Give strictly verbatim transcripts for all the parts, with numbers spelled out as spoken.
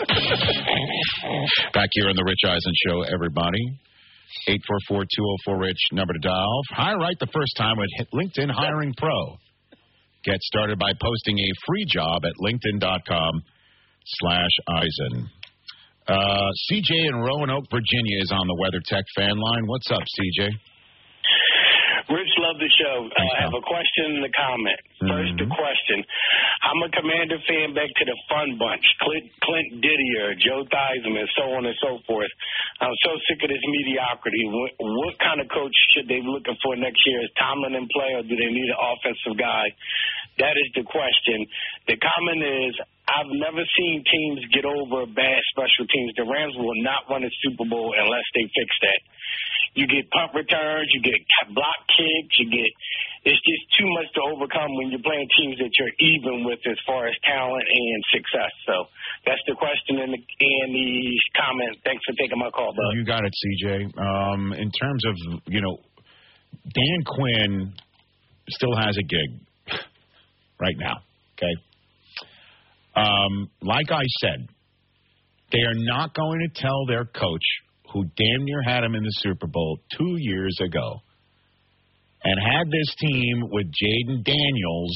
Back here on the Rich Eisen Show, everybody. eight four four, two oh four, RICH, number to dial. Hire right the first time with LinkedIn Hiring Pro. Get started by posting a free job at linkedin.com slash Eisen. Uh, C J in Roanoke, Virginia is on the WeatherTech fan line. What's up, C J? Rich, love the show. Uh, I have a question and a comment. First, Mm-hmm. the question. I'm a Commander fan back to the fun bunch, Clint, Clint Didier, Joe Theismann, so on and so forth. I'm so sick of this mediocrity. What, what kind of coach should they be looking for next year? Is Tomlin in play, or do they need an offensive guy? That is the question. The comment is, I've never seen teams get over bad special teams. The Rams will not win a Super Bowl unless they fix that. You get punt returns, you get block kicks, you get it's just too much to overcome when you're playing teams that you're even with as far as talent and success. So that's the question and the, and the comment. Thanks for taking my call, bud. You got it, C J. Um, in terms of, you know, Dan Quinn still has a gig right now, okay? Um, like I said, they are not going to tell their coach, who damn near had him in the Super Bowl two years ago, and had this team with Jaden Daniels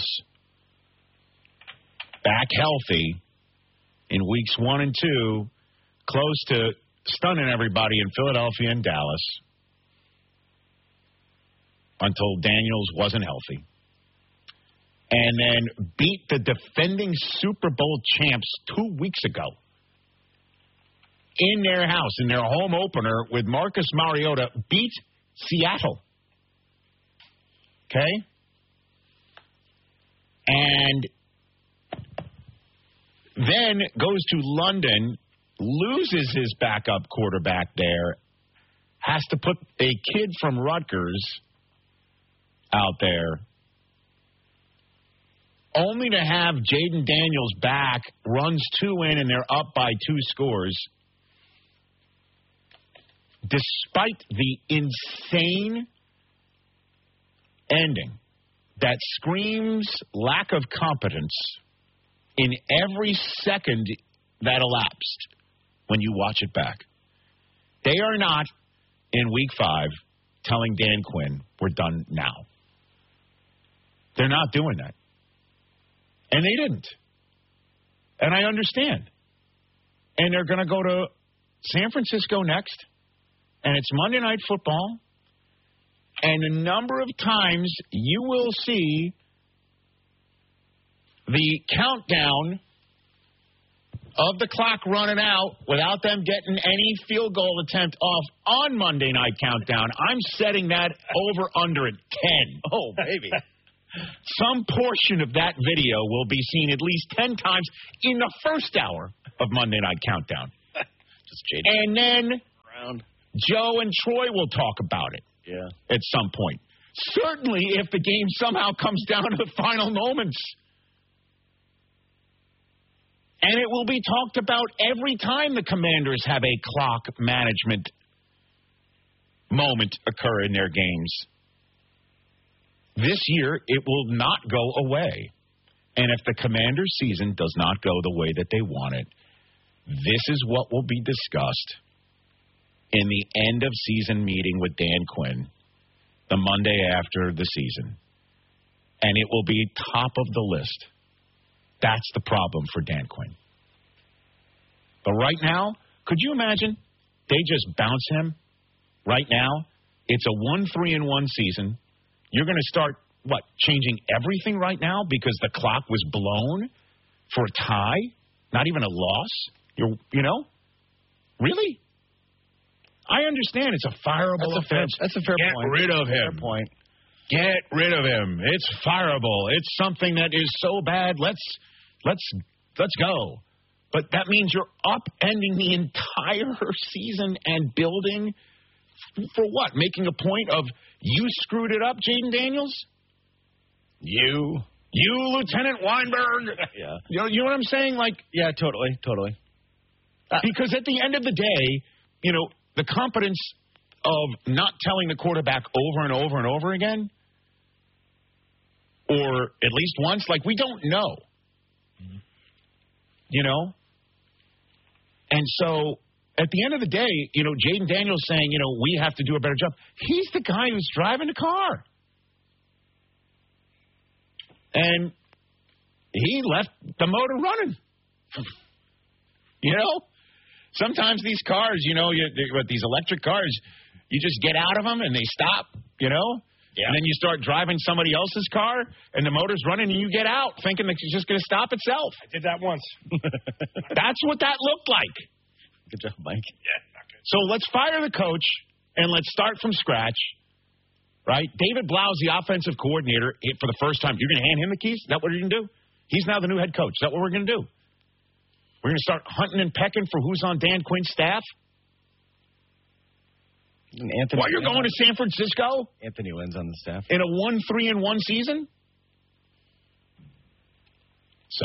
back healthy in weeks one and two, close to stunning everybody in Philadelphia and Dallas until Daniels wasn't healthy, and then beat the defending Super Bowl champs two weeks ago in their house, in their home opener with Marcus Mariota, beat Seattle. Okay? And then goes to London, loses his backup quarterback there, has to put a kid from Rutgers out there, only to have Jaden Daniels back, runs two in, and they're up by two scores. Despite the insane ending that screams lack of competence in every second that elapsed when you watch it back. They are not, in week five, telling Dan Quinn, we're done now. They're not doing that. And they didn't. And I understand. And they're going to go to San Francisco next. And it's Monday Night Football. And a number of times you will see the countdown of the clock running out without them getting any field goal attempt off on Monday Night Countdown. I'm setting that over under at ten. Oh, baby. Some portion of that video will be seen at least ten times in the first hour of Monday Night Countdown. Just J D. And then Around. Joe and Troy will talk about it. Yeah. At some point. Certainly if the game somehow comes down to the final moments. And it will be talked about every time the Commanders have a clock management moment occur in their games. This year, it will not go away. And if the Commanders' season does not go the way that they want it, this is what will be discussed in the end of season meeting with Dan Quinn, the Monday after the season. And it will be top of the list. That's the problem for Dan Quinn. But right now, could you imagine they just bounce him right now? It's a one three and one season. You're going to start, what, changing everything right now because the clock was blown for a tie? Not even a loss? You're, you know? Really? I understand it's a fireable That's a fair, offense. that's a fair Get point. rid of him. Fair point. Get rid of him. It's fireable. It's something that is so bad. Let's let's let's go. But that means you're upending the entire season and building for what? Making a point of you screwed it up, Jaden Daniels? You. You, Lieutenant Weinberg. Yeah. You know, you know what I'm saying? Like, Yeah, totally, totally. Uh, because at the end of the day, you know, the competence of not telling the quarterback over and over and over again, or at least once, like we don't know. Mm-hmm. You know? And so at the end of the day, you know, Jaden Daniels saying, you know, we have to do a better job. He's the guy who's driving the car. And he left the motor running. You know? Sometimes these cars, you know, you, with these electric cars, you just get out of them and they stop, you know? Yeah. And then you start driving somebody else's car and the motor's running and you get out thinking that it's just going to stop itself. I did that once. That's what that looked like. Good job, Mike. Yeah, not good. So let's fire the coach and let's start from scratch, right? David Blau's the offensive coordinator for the first time. You're going to hand him the keys? Is that what you're going to do? He's now the new head coach. Is that what we're going to do? We're going to start hunting and pecking for who's on Dan Quinn's staff? And Anthony While you're going to San Francisco? Anthony Lynn's on the staff. In a one three and one season? So,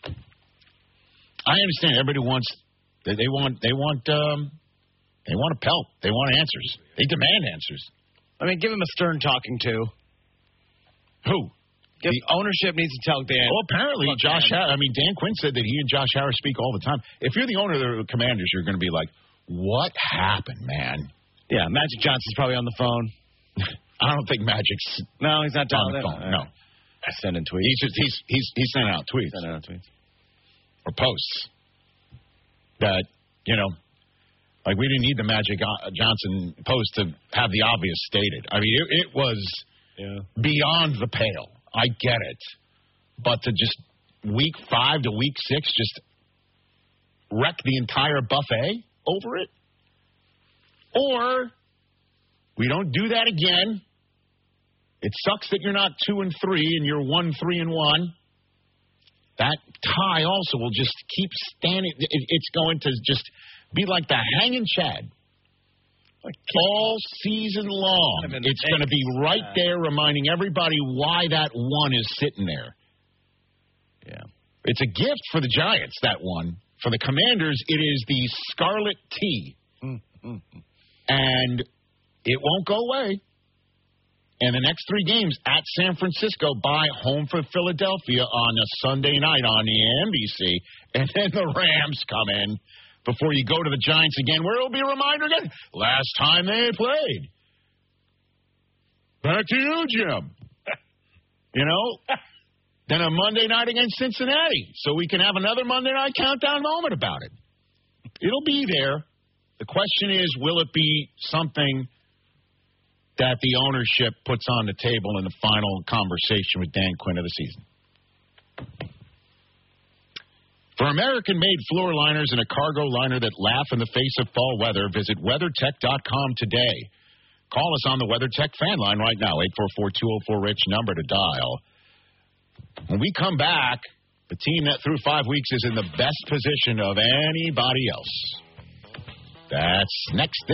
I understand everybody wants, they, they want, they want, um, they want a pelt. They want answers. They demand answers. I mean, give him a stern talking to. Who? The ownership needs to tell Dan. Well, apparently, Josh Harris, I mean, Dan Quinn said that he and Josh Harris speak all the time. If you're the owner of the Commanders, you're going to be like, what happened, man? Yeah, Magic Johnson's probably on the phone. I don't think Magic's no, he's not on the in. phone. No. Sending tweets. He's, just, he's, he's, he's sending out tweets. Sending out tweets. Or posts. That, you know, like we didn't need the Magic Johnson post to have the obvious stated. I mean, it, it was yeah. beyond the pale. I get it. But to just week five to week six just wreck the entire buffet over it? Or we don't do that again. It sucks that you're not two and three and you're one, three and one. That tie also will just keep standing. It, it's going to just be like the hanging Chad. All season long, it's going to be right there reminding everybody why that one is sitting there. Yeah. It's a gift for the Giants, that one. For the Commanders, it is the Scarlet T. Mm-hmm. And it won't go away. And the next three games at San Francisco, by home for Philadelphia on a Sunday night on the N B C. And then the Rams come in before you go to the Giants again, where it'll be a reminder again. Last time they played. Back to you, Jim. You know? Then a Monday night against Cincinnati. So we can have another Monday night countdown moment about it. It'll be there. The question is, will it be something that the ownership puts on the table in the final conversation with Dan Quinn of the season? For American-made floor liners and a cargo liner that laugh in the face of fall weather, visit WeatherTech dot com today. Call us on the WeatherTech fan line right now, eight four four, two oh four, RICH, number to dial. When we come back, the team that through five weeks is in the best position of anybody else. That's next.